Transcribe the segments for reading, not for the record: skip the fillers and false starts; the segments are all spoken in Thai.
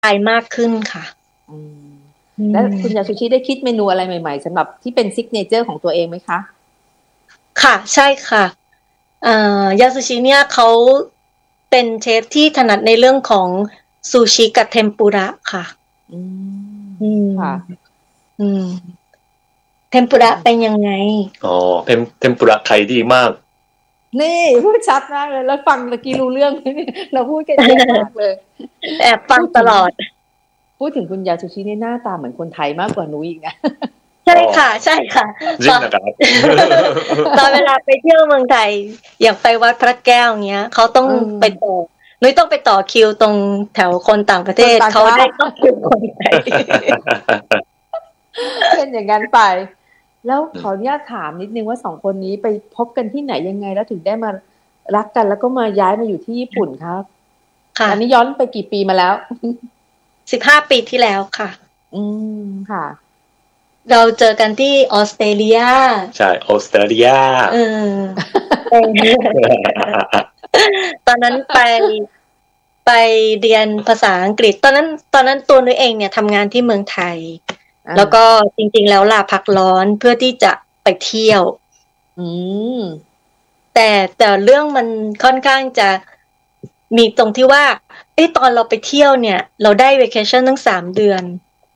ายมากขึ้นค่ะแล้วคุณยาสุชิได้คิดเมนูอะไรใหม่ๆสำหรับที่เป็นซิกเนเจอร์ของตัวเองไหมคะค่ะใช่ค่ะยาสุชิเนี่ยเขาเป็นเชฟที่ถนัดในเรื่องของซูชิกับเทมปุระค่ะค่ะเทมปุระเป็นยังไงเทมปุระขายดีมากนี่พูดชัดมากเลยแล้วฟังเมื่อกี้รู้เรื่องเราพูดกันเยอะมากเลยแอบฟังตลอดพูดถึงคุณยาสุชินี่หน้าตาเหมือนคนไทยมากกว่าหนูอีกนะใช่ค่ะใช่ค่ะจริงนะครับตอนเวลาไปเที่ยวเมืองไทยอย่างไปวัดพระแก้วเงี้ยเขาต้องไปต่อนุ้ยต้องไปต่อคิวตรงแถวคนต่างประเทศเขาได้ต้องคิวคนไทยเป็นอย่างนั้นไปแล้วขออนุญาตถามนิดนึงว่า2คนนี้ไปพบกันที่ไหนยังไงแล้วถึงได้มารักกันแล้วก็มาย้ายมาอยู่ที่ญี่ปุ่นครับค่ะอันนี้ย้อนไปกี่ปีมาแล้ว 15 ปีที่แล้วค่ะค่ะเราเจอกันที่ออสเตรเลียใช่ออสเตรเลียตอนนั้นไปเรียนภาษาอังกฤษตอนนั้นตัวนุ้ยเองเนี่ยทำงานที่เมืองไทยแล้วก็จริงๆแล้วลาพักร้อนเพื่อที่จะไปเที่ยวแต่เรื่องมันค่อนข้างจะมีตรงที่ว่าตอนเราไปเที่ยวเนี่ยเราได้เวเคชั่นตั้ง3 เดือน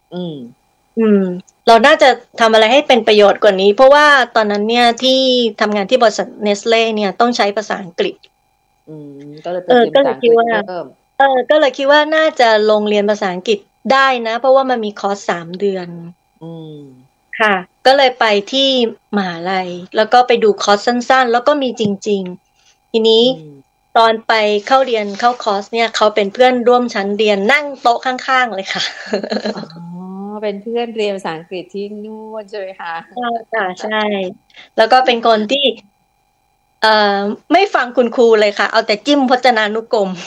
เราน่าจะทำอะไรให้เป็นประโยชน์กว่านี้เพราะว่าตอนนั้นเนี่ยที่ทำงานที่บริษัทเนสเล่เนี่ยต้องใช้ภาษาอังกฤษก็เลยคิดว่าก็เลยคิดว่าน่าจะลงเรียนภาษาอังกฤษได้นะเพราะว่ามันมีคอร์ส3 เดือนค่ะก็เลยไปที่มหาลัยแล้วก็ไปดูคอร์สสั้นๆแล้วก็มีจริงๆทีนี้ตอนไปเข้าเรียนเข้าคอร์สเนี่ยเขาเป็นเพื่อนร่วมชั้นเรียนนั่งโต๊ะข้างๆเลยค่ะเป็นเพื่อนเรียนภาษาอังกฤษที่นู่นใช่ไหมคะใช่แล้วก็เป็นคนที่ไม่ฟังคุณครูเลยค่ะเอาแต่จิ้มพจนานุกรม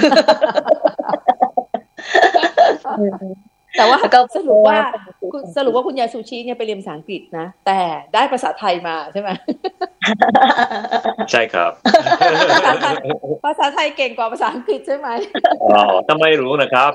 แต่ว่าสรุปว่าคุณยาสุชิเนี่ยไปเรียนภาษาอังกฤษนะแต่ได้ภาษาไทยมาใช่ไหมใช่ครับภาษาไทยเก่งกว่าภาษาอังกฤษใช่ไหมทำไมรู้นะครับ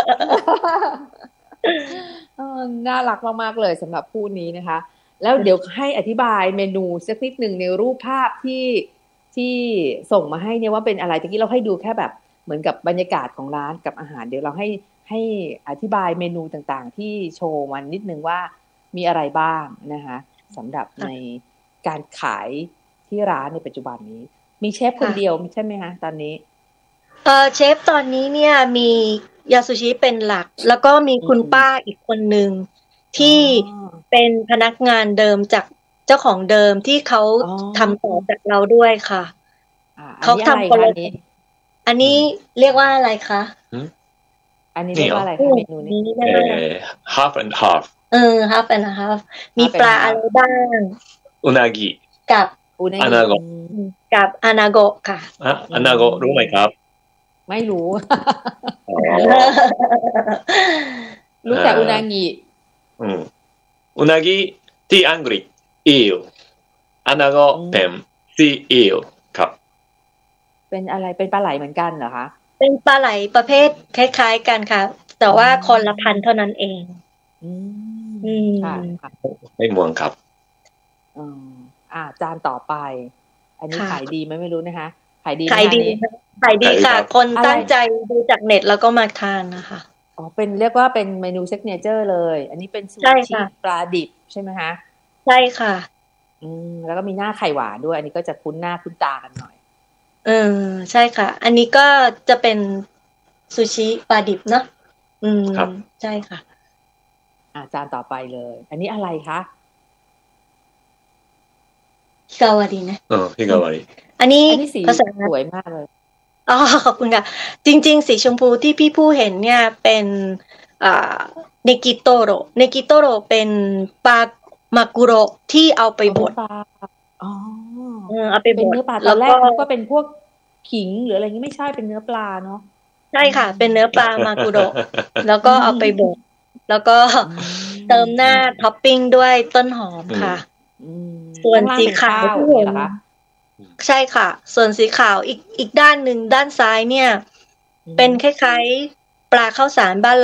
น่ารักมากๆเลยสำหรับคู่นี้นะคะแล้วเดี๋ยวให้อธิบายเมนูสักนิดหนึ่งในรูปภาพที่ส่งมาให้เนี่ยว่าเป็นอะไรตะกี้เราให้ดูแค่แบบเหมือนกับบรรยากาศของร้านกับอาหารเดี๋ยวเราให้อธิบายเมนูต่างๆที่โชว์มันนิดนึงว่ามีอะไรบ้างนะคะสำหรับในการขายที่ร้านในปัจจุบันนี้มีเชฟคนเดียวใช่ไหมคะตอนนี้เชฟตอนนี้เนี่ยมียาสุชิเป็นหลักแล้วก็มีคุณป้าอีกคนนึงที่เป็นพนักงานเดิมจากเจ้าของเดิมที่เขาทำต่อจากเราด้วยค่ะเขาทำคนละอันนี้เรียกว่าอะไรคะอันนี้เรียกว่าอะไรคะเมนูนี้ half and half half and half มีปลาอะไรบ้างอุนางิกับอานาโกะกับอานาโกะค่ะอานาโกะรู้ไหมครับไม่รู้รู้แต่อุนางิอุนางิที่อังกฤษอีลอานาโกะเป็นซีอีลครับเป็นอะไรเป็นปลาไหลเหมือนกันเหรอคะเป็นปลาไหลประเภทคล้ายๆกันค่ะแต่ว่าคนละพันธุ์เท่านั้นเองค่ะไม่ม่วงครับจานต่อไปอันนี้ขายดีไหมไม่รู้นะคะขายดีค่ะคนตั้งใจดูจากเน็ตแล้วก็มาทานนะคะเป็นเรียกว่าเป็นเมนูซิกเนเจอร์เลยอันนี้เป็นซูชิปลาดิบใช่ไหมคะใช่ค่ะแล้วก็มีหน้าไข่หวานด้วยอันนี้ก็จะคุ้นหน้าคุ้นตากันหน่อยใช่ค่ะอันนี้ก็จะเป็นซูชิปลาดิบเนาะใช่ค่ะจานต่อไปเลยอันนี้อะไรคะฮิกาวารินะฮิกาวาริอันนี้ภาษาสวยมากเลยขอบคุณค่ะจริงๆสีชมพูที่พี่ผู้เห็นเนี่ยเป็นเนกิโตโรเป็นปลามากุโระที่เอาไปบดเอาไปบดเป็นเนื้อปลาตอนแรกก็เป็นพวกขิงหรืออะไรนี้ไม่ใช่เป็นเนื้อปลาเนาะใช่ค่ะเป็นเนื้อปลามากุโระแล้วก็เอาไปบดแล้วก็เติมหน้าท็อปปิ้งด้วยต้นหอมค่ะส่วนสีขาวที่เห็นใช่ค่ะส่วนสีขาวอีกด้านหนึ่งด้านซ้ายเนี่ยเป็นคล้ายๆปลาข้าวสารบ้าน